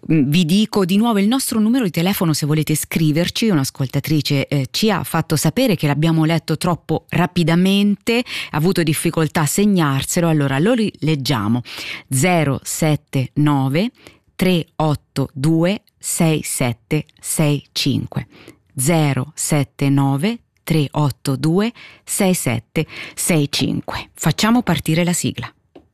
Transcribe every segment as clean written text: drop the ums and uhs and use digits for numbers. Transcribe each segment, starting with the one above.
Vi dico di nuovo il nostro numero di telefono se volete scriverci. Un'ascoltatrice ci ha fatto sapere che l'abbiamo letto troppo rapidamente, ha avuto difficoltà a segnarselo, allora lo rileggiamo: 079 382 6765 079 382 6765. Facciamo partire la sigla.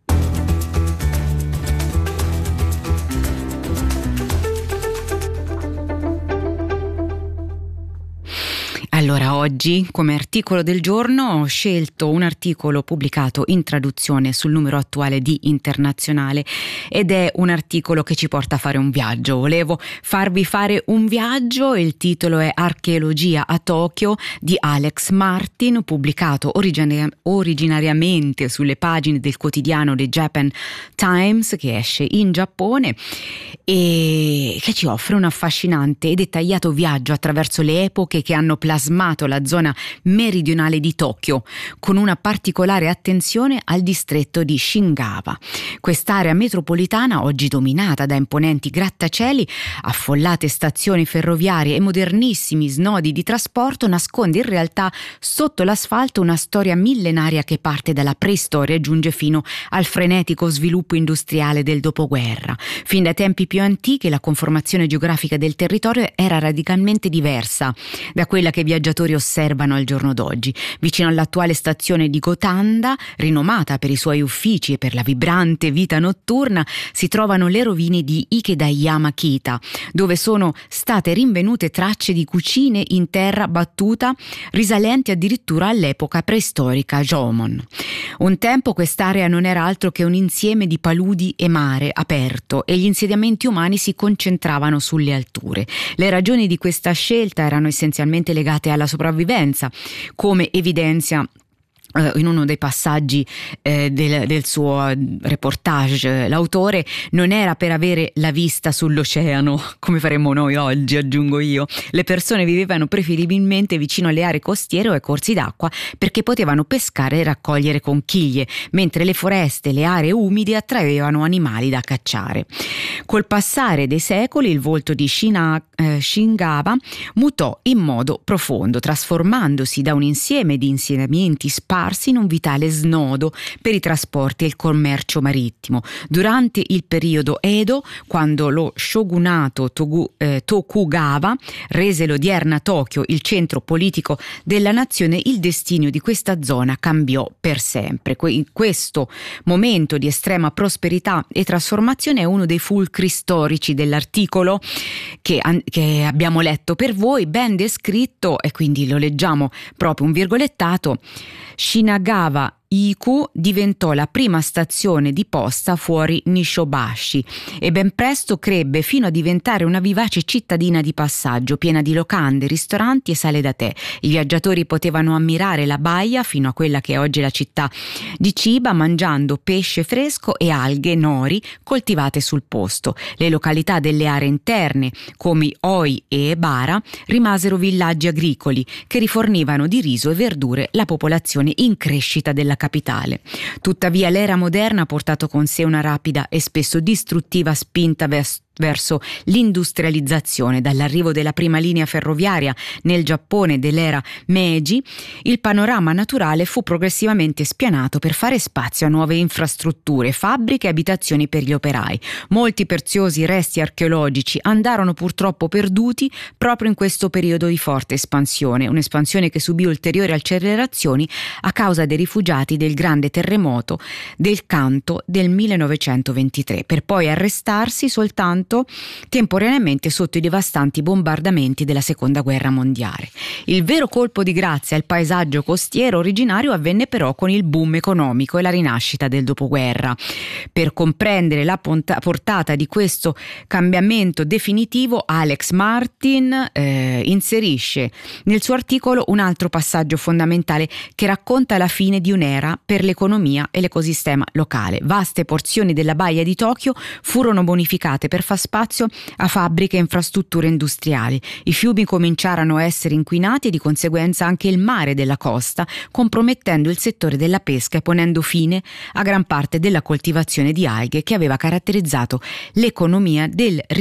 Allora, oggi come articolo del giorno ho scelto un articolo pubblicato in traduzione sul numero attuale di Internazionale ed è un articolo che ci porta a fare un viaggio. Volevo farvi fare un viaggio, il titolo è Archeologia a Tokyo di Alex Martin, pubblicato originariamente sulle pagine del quotidiano The Japan Times, che esce in Giappone e che ci offre un affascinante e dettagliato viaggio attraverso le epoche che hanno plasmato la zona meridionale di Tokyo, con una particolare attenzione al distretto di Shingawa. Quest'area metropolitana, oggi dominata da imponenti grattacieli, affollate stazioni ferroviarie e modernissimi snodi di trasporto, nasconde in realtà sotto l'asfalto una storia millenaria che parte dalla preistoria e giunge fino al frenetico sviluppo industriale del dopoguerra. Fin dai tempi più antichi la conformazione geografica del territorio era radicalmente diversa da quella che viaggiatori osservano al giorno d'oggi. Vicino all'attuale stazione di Gotanda, rinomata per i suoi uffici e per la vibrante vita notturna, si trovano le rovine di Ikedayama Kita, dove sono state rinvenute tracce di cucine in terra battuta risalenti addirittura all'epoca preistorica Jomon. Un tempo quest'area non era altro che un insieme di paludi e mare aperto e gli insediamenti umani si concentravano sulle alture. Le ragioni di questa scelta erano essenzialmente legate alla sopravvivenza, come evidenzia in uno dei passaggi del suo reportage l'autore. Non era per avere la vista sull'oceano come faremmo noi oggi, aggiungo io. Le persone vivevano preferibilmente vicino alle aree costiere o ai corsi d'acqua perché potevano pescare e raccogliere conchiglie, mentre le foreste e le aree umide attraevano animali da cacciare. Col passare dei secoli il volto di Shingawa mutò in modo profondo, trasformandosi da un insieme di insediamenti sparsi in un vitale snodo per i trasporti e il commercio marittimo. Durante il periodo Edo, quando lo shogunato Tokugawa rese l'odierna Tokyo il centro politico della nazione, il destino di questa zona cambiò per sempre. In questo momento di estrema prosperità e trasformazione è uno dei fulcri storici dell'articolo che abbiamo letto per voi, ben descritto, e quindi lo leggiamo proprio un virgolettato. Shinagawa Iku diventò la prima stazione di posta fuori Nishobashi e ben presto crebbe fino a diventare una vivace cittadina di passaggio, piena di locande, ristoranti e sale da tè. I viaggiatori potevano ammirare la baia fino a quella che è oggi la città di Chiba, mangiando pesce fresco e alghe nori coltivate sul posto. Le località delle aree interne, come Oi e Ebara, rimasero villaggi agricoli che rifornivano di riso e verdure la popolazione in crescita della capitale. Tuttavia l'era moderna ha portato con sé una rapida e spesso distruttiva spinta verso l'industrializzazione. Dall'arrivo della prima linea ferroviaria nel Giappone dell'era Meiji, il panorama naturale fu progressivamente spianato per fare spazio a nuove infrastrutture, fabbriche e abitazioni per gli operai. Molti preziosi resti archeologici andarono purtroppo perduti proprio in questo periodo di forte espansione, un'espansione che subì ulteriori accelerazioni a causa dei rifugiati del grande terremoto del Kanto del 1923, per poi arrestarsi soltanto temporaneamente sotto i devastanti bombardamenti della Seconda Guerra Mondiale. Il vero colpo di grazia al paesaggio costiero originario avvenne però con il boom economico e la rinascita del dopoguerra. Per comprendere la portata di questo cambiamento definitivo, Alex Martin inserisce nel suo articolo un altro passaggio fondamentale che racconta la fine di un'era per l'economia e l'ecosistema locale. Vaste porzioni della baia di Tokyo furono bonificate per far spazio a fabbriche e infrastrutture industriali. I fiumi cominciarono a essere inquinati e di conseguenza anche il mare della costa, compromettendo il settore della pesca e ponendo fine a gran parte della coltivazione di alghe che aveva caratterizzato l'economia del